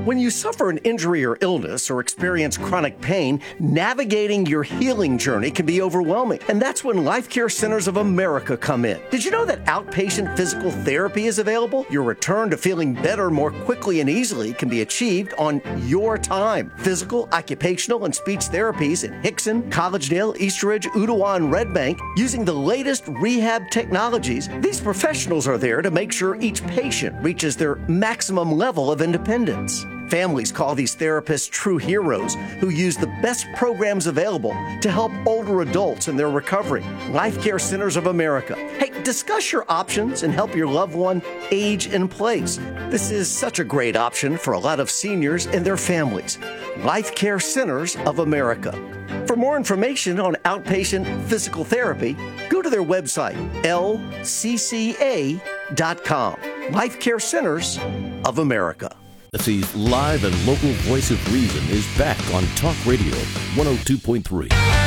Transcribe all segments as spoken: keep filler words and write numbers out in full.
When you suffer an injury or illness or experience chronic pain, navigating your healing journey can be overwhelming. And that's when Life Care Centers of America come in. Did you know that outpatient physical therapy is available? Your return to feeling better more quickly and easily can be achieved on your time. Physical, occupational, and speech therapies in Hickson, Collegedale, Eastridge, Ottawa, and Red Bank using the latest rehab technologies. These professionals are there to make sure each patient reaches their maximum level of independence. Families call these therapists true heroes who use the best programs available to help older adults in their recovery. Life Care Centers of America. Hey, discuss your options and help your loved one age in place. This is such a great option for a lot of seniors and their families. Life Care Centers of America. For more information on outpatient physical therapy, go to their website, L C C A dot com. Life Care Centers of America. Tennessee's live and local voice of reason is back on Talk Radio one oh two point three.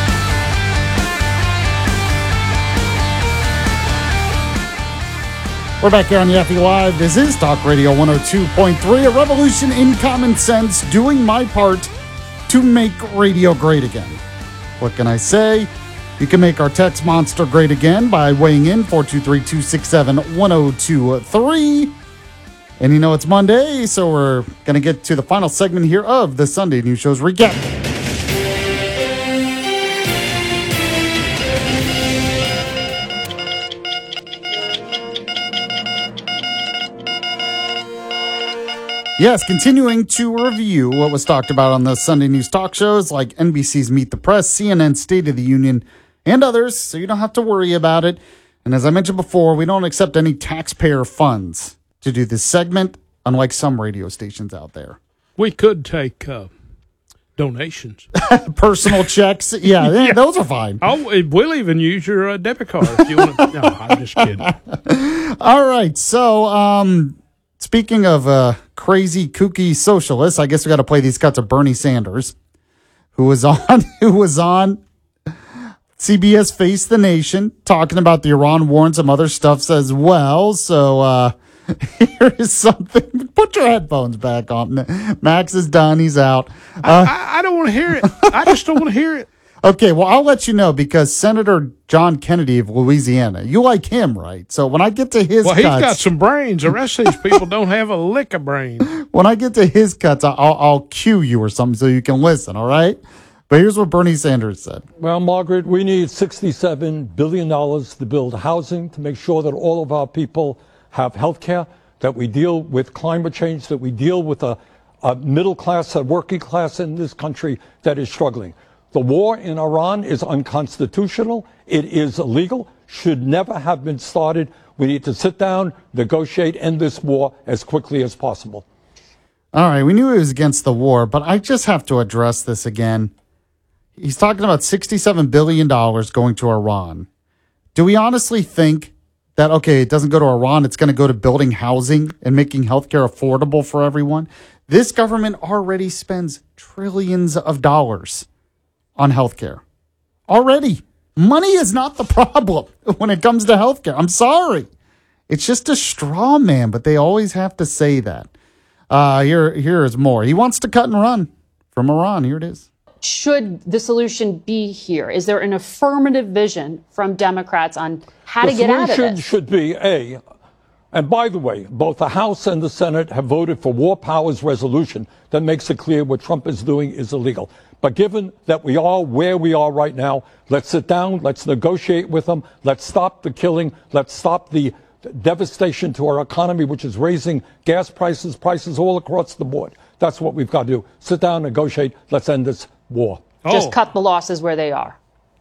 We're back here on Yaffe Live. This is Talk Radio one oh two point three, a revolution in common sense, doing my part to make radio great again. What can I say? You can make our text monster great again by weighing in four two three, two six seven, one oh two three. And you know it's Monday, so we're going to get to the final segment here of the Sunday News Show's recap. Yes, continuing to review what was talked about on the Sunday News talk shows like N B C's Meet the Press, C N N's State of the Union, and others, so you don't have to worry about it. And as I mentioned before, we don't accept any taxpayer funds to do this segment, unlike some radio stations out there. We could take uh, donations. Personal checks. Yeah, yeah, yeah, those are fine. Oh, we'll even use your uh, debit card if you want to. No, I'm just kidding. All right. So, um, speaking of uh, crazy, kooky socialists, I guess we got to play these cuts of Bernie Sanders, who was on, who was on C B S Face the Nation, talking about the Iran war and some other stuff as well. So, uh, here is something. Put your headphones back on. Max is done. He's out. Uh, I, I don't want to hear it. I just don't want to hear it. Okay, well, I'll let you know because Senator John Kennedy of Louisiana, you like him, right? So when I get to his well, cuts... Well, he's got some brains. The rest of these people don't have a lick of brains. When I get to his cuts, I'll, I'll cue you or something so you can listen, all right? But here's what Bernie Sanders said. Well, Margaret, we need sixty-seven billion dollars to build housing, to make sure that all of our people have health care, that we deal with climate change, that we deal with a, a middle class, a working class in this country that is struggling. The war in Iran is unconstitutional. It is illegal, should never have been started. We need to sit down, negotiate, end this war as quickly as possible. All right, we knew he was against the war, but I just have to address this again. He's talking about sixty-seven billion dollars going to Iran. Do we honestly think that, okay, it doesn't go to Iran, it's going to go to building housing and making healthcare affordable for everyone? This government already spends trillions of dollars on healthcare. Already. Money is not the problem when it comes to healthcare. I'm sorry. It's just a straw man, but they always have to say that. Uh, here, here is more. He wants to cut and run from Iran. Here it is. Should the solution be here? Is there an affirmative vision from Democrats on how to get out of it? The solution should be, A, and by the way, both the House and the Senate have voted for War Powers resolution that makes it clear what Trump is doing is illegal. But given that we are where we are right now, let's sit down, let's negotiate with them, let's stop the killing, let's stop the devastation to our economy, which is raising gas prices, prices all across the board. That's what we've got to do. Sit down, negotiate, let's end this war. Just oh. cut the losses where they are.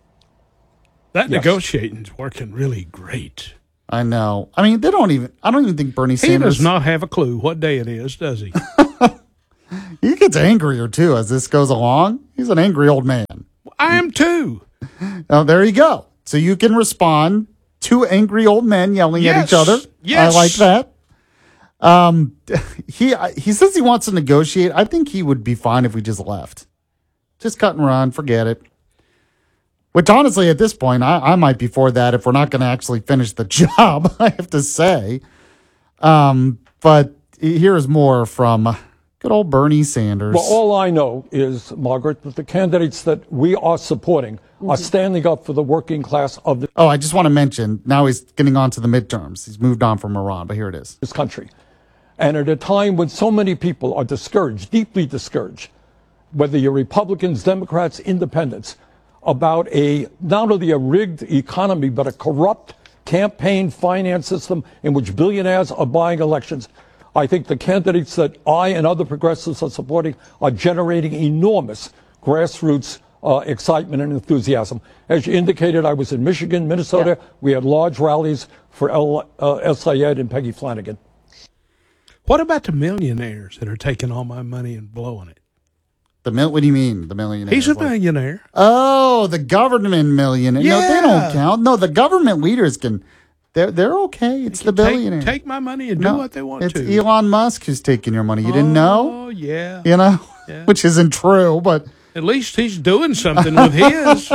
That Yes. negotiating's working really great. I know. I mean, they don't even, I don't even think Bernie He Sanders. does not have a clue what day it is, does he? He gets angrier, too, as this goes along. He's an angry old man. I am too. Oh, there you go. So you can respond to angry old men yelling Yes. at each other. Yes. I like that. Um, he he says he wants to negotiate. I think he would be fine if we just left. Just cut and run. Forget it. Which, honestly, at this point, I, I might be for that if we're not going to actually finish the job, I have to say. Um, but here is more from Good old Bernie Sanders. Well, all I know is, Margaret, that the candidates that we are supporting are standing up for the working class of the Oh, I just want to mention, now he's getting on to the midterms. He's moved on from Iran, but here it is. this country. And at a time when so many people are discouraged, deeply discouraged, whether you're Republicans, Democrats, Independents, about a not only a rigged economy, but a corrupt campaign finance system in which billionaires are buying elections, I think the candidates that I and other progressives are supporting are generating enormous grassroots uh, excitement and enthusiasm. As you indicated, I was in Michigan, Minnesota. Yeah. We had large rallies for El, uh, El Sayed and Peggy Flanagan. What about the millionaires that are taking all my money and blowing it? The mil- What do you mean, the millionaire? He's a millionaire. Oh, the government millionaire. No, they Yeah. don't count. No, the government leaders can. They're they're okay. It's the Take- billionaire. Take, my money and no, do what they want it's to. Elon Musk who's taking your money. You didn't know? Oh, yeah. You know, Yeah. which isn't true, but At least he's doing something with his.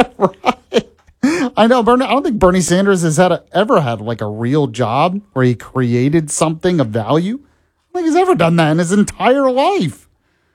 I know Bernie. I don't think Bernie Sanders has had a, ever had like a real job where he created something of value. I don't think he's ever done that in his entire life.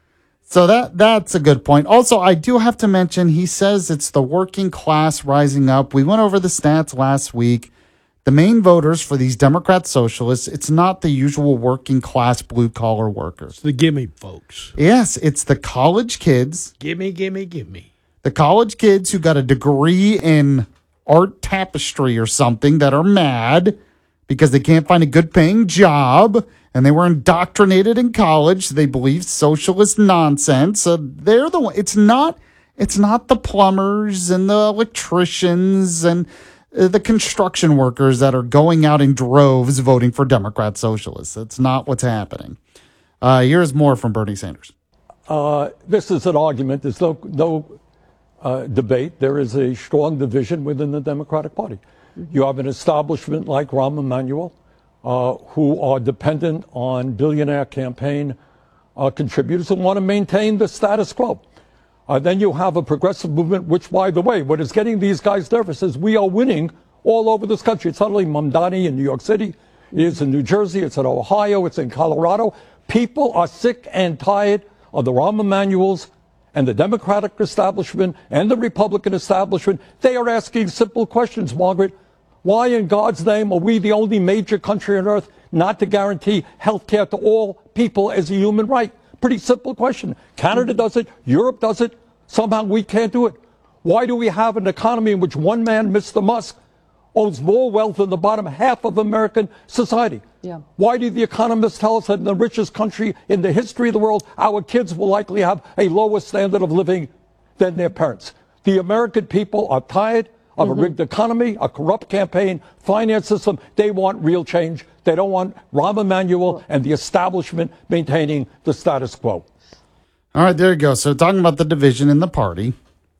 So that that's a good point. Also, I do have to mention he says it's the working class rising up. We went over the stats last week. The main voters for these Democrat socialists, it's not the usual working class blue collar workers. The gimme folks. Yes, it's the college kids. Gimme, gimme, gimme. The college kids who got a degree in art tapestry or something that are mad because they can't find a good paying job and they were indoctrinated in college. They believe socialist nonsense. So they're the one. It's not, it's not the plumbers and the electricians and uh, the construction workers that are going out in droves voting for Democrat socialists. That's not what's happening. Uh, here's more from Bernie Sanders. Uh, this is an argument. There's no, no uh, debate. There is a strong division within the Democratic Party. You have an establishment like Rahm Emanuel, uh, who are dependent on billionaire campaign uh, contributors who want to maintain the status quo. Uh, then you have a progressive movement, which, by the way, what is getting these guys nervous is we are winning all over this country. It's not only Mamdani in New York City. It is in New Jersey. It's in Ohio. It's in Colorado. People are sick and tired of the Rahm Emanuels and the Democratic establishment and the Republican establishment. They are asking simple questions, Margaret. Why in God's name are we the only major country on earth not to guarantee health care to all people as a human right? Pretty simple question. Canada does it. Europe does it. Somehow we can't do it. Why do we have an economy in which one man, Mister Musk, owns more wealth than the bottom half of American society? Yeah. Why do the economists tell us that in the richest country in the history of the world, our kids will likely have a lower standard of living than their parents? The American people are tired of mm-hmm. a rigged economy, a corrupt campaign, finance system. They want real change. They don't want Rahm Emanuel and the establishment maintaining the status quo. All right, there you go. So talking about the division in the party,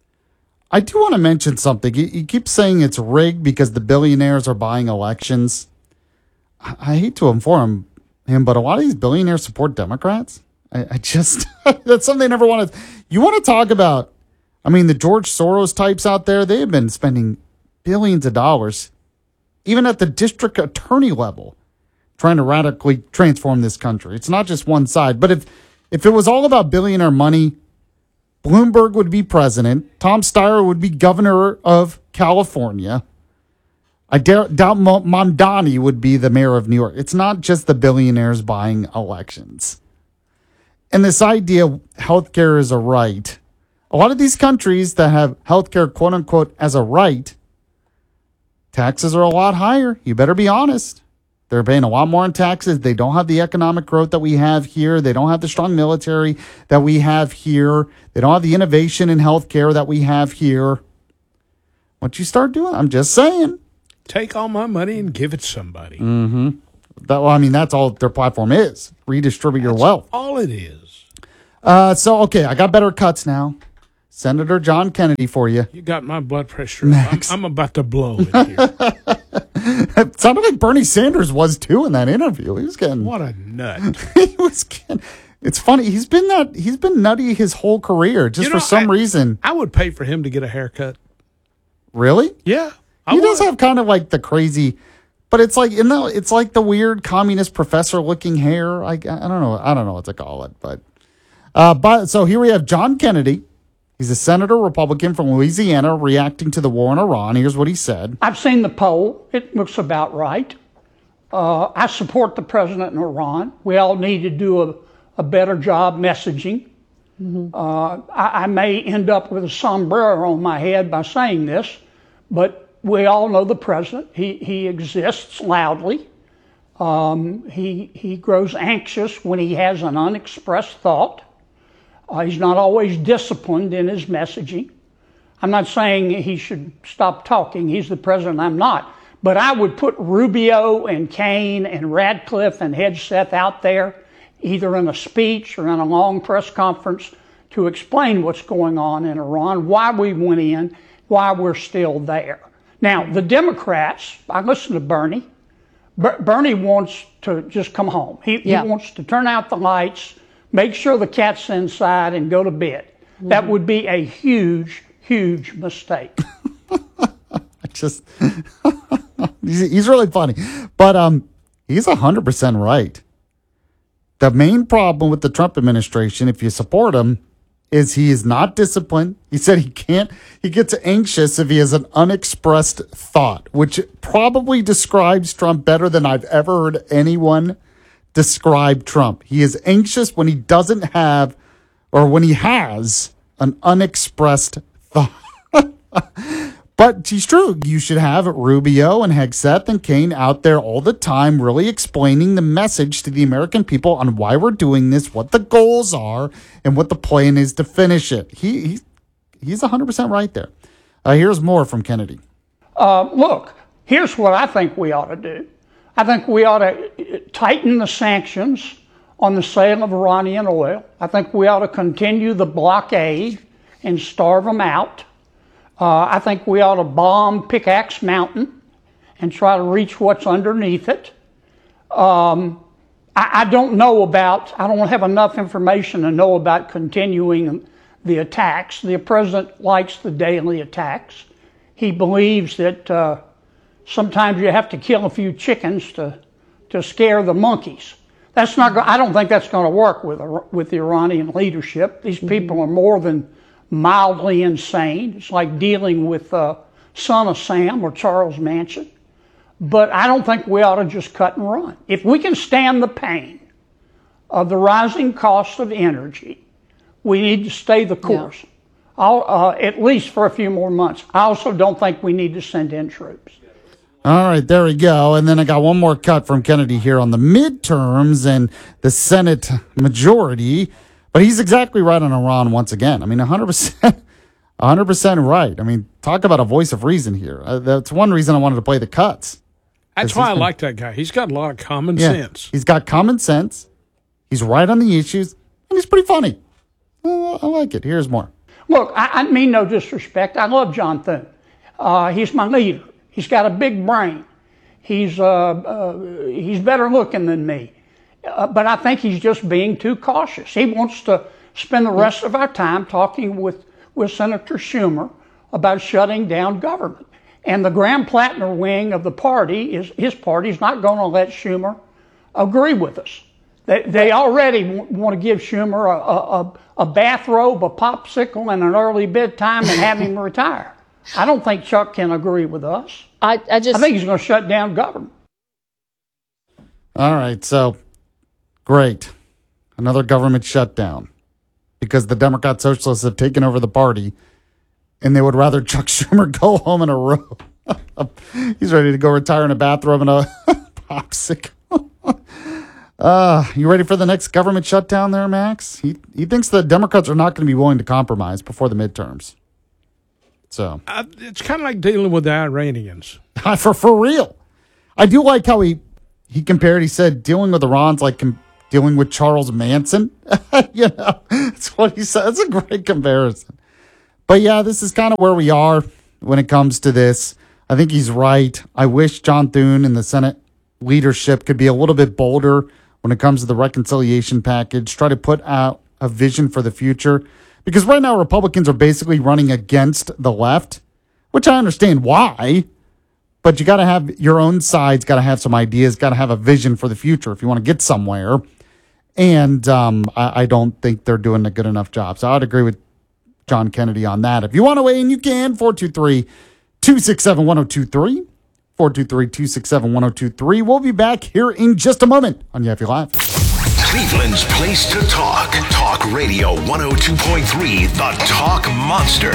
I do want to mention something. You, you keep saying it's rigged because the billionaires are buying elections. I, I hate to inform him, but a lot of these billionaires support Democrats. I, I just, that's something they never wanted. You want to talk about, I mean, the George Soros types out there, they have been spending billions of dollars, even at the district attorney level, trying to radically transform this country. It's not just one side. But if, if it was all about billionaire money, Bloomberg would be president. Tom Steyer would be governor of California. I dare, doubt Mamdani would be the mayor of New York. It's not just the billionaires buying elections. And this idea healthcare is a right. A lot of these countries that have healthcare, quote unquote, as a right, taxes are a lot higher. You better be honest. They're paying a lot more in taxes. They don't have the economic growth that we have here. They don't have the strong military that we have here. They don't have the innovation in healthcare that we have here. What you start doing, I'm just saying. Take all my money and give it somebody. Mm-hmm. That, well, I mean, that's all their platform is. Redistribute your wealth. All it is. Uh, so, okay, I got better cuts now. Senator John Kennedy for you. You got my blood pressure. I'm, I'm about to blow it here. It sounded like Bernie Sanders was too in that interview. He was getting what a nut. he was getting. It's funny. He's been that. He's been nutty his whole career. Just You know, for some I, reason. I would pay for him to get a haircut. Really? Yeah, I he would. does have kind of like the crazy, but it's like you know, it's like the weird communist professor looking hair. I I don't know. I don't know what to call it, but Uh, but so here we have John Kennedy. He's a senator, Republican from Louisiana, reacting to the war in Iran. Here's what he said. I've seen the poll. It looks about right. Uh, I support the president in Iran. We all need to do a, a better job messaging. Mm-hmm. Uh, I, I may end up with a sombrero on my head by saying this, but we all know the president. He, he exists loudly. Um, he, he grows anxious when he has an unexpressed thought. Uh, he's not always disciplined in his messaging. I'm not saying he should stop talking. He's the president. I'm not. But I would put Rubio and Kaine and Radcliffe and Hegseth out there, either in a speech or in a long press conference, to explain what's going on in Iran, why we went in, why we're still there. Now, the Democrats, I listen to Bernie. Ber- Bernie wants to just come home. He, yeah. he wants to turn out the lights, make sure the cat's inside, and go to bed. Mm-hmm. That would be a huge, huge mistake. Just he's, he's really funny, but um, he's a hundred percent right. The main problem with the Trump administration, if you support him, is he is not disciplined. He said he can't. He gets anxious if he has an unexpressed thought, which probably describes Trump better than I've ever heard anyone describe Trump. He is anxious when he doesn't have, or when he has, an unexpressed thought. But he's true. You should have Rubio and Hegseth and Kaine out there all the time really explaining the message to the American people on why we're doing this, what the goals are, and what the plan is to finish it. He, he He's one hundred percent right there. Uh, here's more from Kennedy. Uh, look, here's what I think we ought to do. I think we ought to tighten the sanctions on the sale of Iranian oil. I think we ought to continue the blockade and starve them out. Uh, I think we ought to bomb Pickaxe Mountain and try to reach what's underneath it. Um, I, I don't know about, I don't have enough information to know about continuing the attacks. The president likes the daily attacks. He believes that uh, sometimes you have to kill a few chickens to, to scare the monkeys. That's not. I don't think that's going to work with with the Iranian leadership. These people are more than mildly insane. It's like dealing with uh, Son of Sam or Charles Manson. But I don't think we ought to just cut and run. If we can stand the pain of the rising cost of energy, we need to stay the course, yeah. I'll, uh, at least for a few more months. I also don't think we need to send in troops. All right, there we go. And then I got one more cut from Kennedy here on the midterms and the Senate majority. But he's exactly right on Iran once again. I mean, one hundred percent, one hundred percent right. I mean, talk about a voice of reason here. Uh, that's one reason I wanted to play the cuts. That's why I like that guy. He's got a lot of common yeah, sense. He's got common sense. He's right on the issues, and he's pretty funny. Uh, I like it. Here's more. Look, I, I mean no disrespect. I love John Thune. Uh, he's my leader. He's got a big brain. He's uh, uh, he's better looking than me. Uh, but I think he's just being too cautious. He wants to spend the rest of our time talking with, with Senator Schumer about shutting down government. And the Graham-Plattner wing of the party, is his party's not going to let Schumer agree with us. They, they already w- want to give Schumer a, a, a bathrobe, a popsicle, and an early bedtime and have him retire. I don't think Chuck can agree with us. I, I just I think he's going to shut down government. All right, so great. Another government shutdown because the Democrat Socialists have taken over the party and they would rather Chuck Schumer go home in a robe. He's ready to go retire in a bathrobe and a popsicle. uh, you ready for the next government shutdown there, Max? He he thinks the Democrats are not going to be willing to compromise before the midterms. So uh, it's kind of like dealing with the Iranians. for for real. I do like how he he compared. He said dealing with Iran's like com- dealing with Charles Manson. You know, that's what he said. It's a great comparison. But yeah, this is kind of where we are when it comes to this. I think he's right. I wish John Thune and the Senate leadership could be a little bit bolder when it comes to the reconciliation package. Try to put out a vision for the future. Because right now, Republicans are basically running against the left, which I understand why. But you got to have your own side's got to have some ideas, got to have a vision for the future if you want to get somewhere. And um, I, I don't think they're doing a good enough job. So I'd agree with John Kennedy on that. If you want to weigh in, you can. four two three, two six seven, one zero two three. four two three, two six seven, one zero two three. We'll be back here in just a moment on Yaffe Live. Cleveland's place to talk. Talk Radio one oh two point three, the Talk Monster.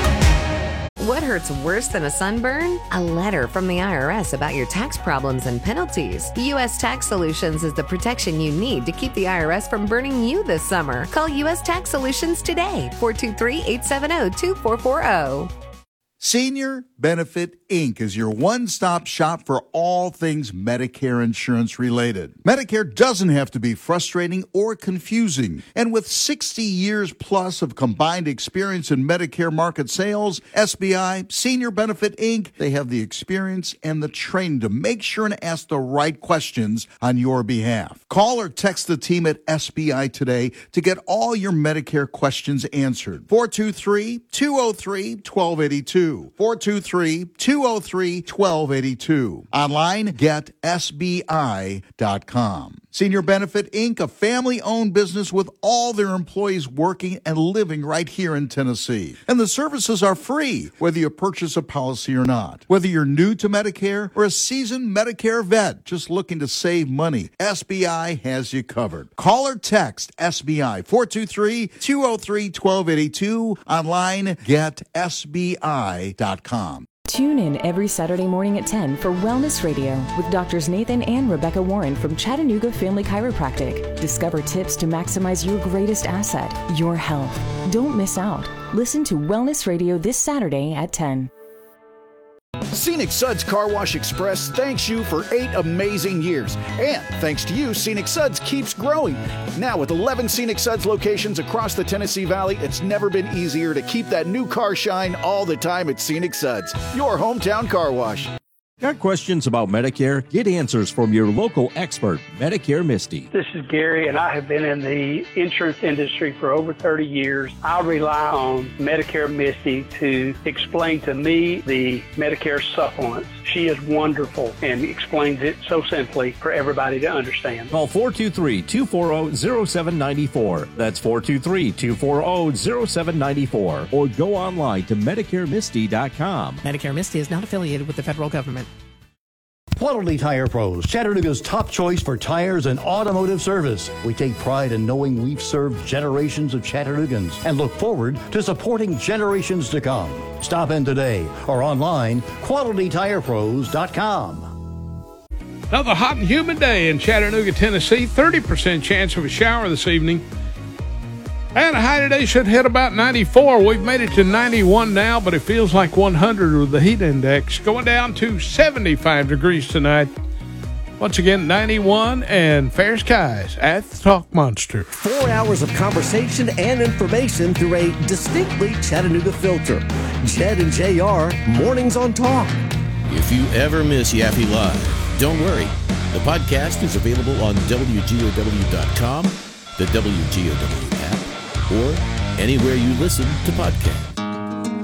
What hurts worse than a sunburn? A letter from the I R S about your tax problems and penalties. U S Tax Solutions is the protection you need to keep the I R S from burning you this summer. Call U S Tax Solutions today, four two three, eight seven zero, two four four zero. Senior Benefit Incorporated is your one-stop shop for all things Medicare insurance related. Medicare doesn't have to be frustrating or confusing. And with sixty years plus of combined experience in Medicare market sales, S B I, Senior Benefit Incorporated, they have the experience and the training to make sure and ask the right questions on your behalf. Call or text the team at S B I today to get all your Medicare questions answered. four two three, two oh three, one two eight two. four two three, two oh three, one two eight two. Online, get S B I dot com. Senior Benefit Incorporated, a family-owned business with all their employees working and living right here in Tennessee. And the services are free, whether you purchase a policy or not. Whether you're new to Medicare or a seasoned Medicare vet just looking to save money, S B I has you covered. Call or text S B I, four two three, two oh three, one two eight two. Online, get S B I dot com. Tune in every Saturday morning at ten for Wellness Radio with Doctors Nathan and Rebecca Warren from Chattanooga Family Chiropractic. Discover tips to maximize your greatest asset, your health. Don't miss out. Listen to Wellness Radio this Saturday at ten. Scenic Suds Car Wash Express thanks you for eight amazing years. And thanks to you, Scenic Suds keeps growing. Now with eleven Scenic Suds locations across the Tennessee Valley, it's never been easier to keep that new car shine all the time at Scenic Suds, your hometown car wash. Got questions about Medicare? Get answers from your local expert, Medicare Misty. This is Gary, and I have been in the insurance industry for over thirty years. I rely on Medicare Misty to explain to me the Medicare supplements. She is wonderful and explains it so simply for everybody to understand. Call four two three, two four zero, zero seven nine four. That's four two three, two four zero, zero seven nine four. Or go online to Medicare Misty dot com. Medicare Misty is not affiliated with the federal government. Quality Tire Pros, Chattanooga's top choice for tires and automotive service. We take pride in knowing we've served generations of Chattanoogans and look forward to supporting generations to come. Stop in today or online, quality tire pros dot com. Another hot and humid day in Chattanooga, Tennessee. thirty percent chance of a shower this evening. And a high today should hit about ninety-four. We've made it to ninety-one now, but it feels like one hundred with the heat index. Going down to seventy-five degrees tonight. Once again, ninety-one and fair skies at the Talk Monster. Four hours of conversation and information through a distinctly Chattanooga filter. Jed and J R, Mornings on Talk. If you ever miss Yaffe Live, don't worry. The podcast is available on W G O W dot com, the W G O W app, or anywhere you listen to podcasts.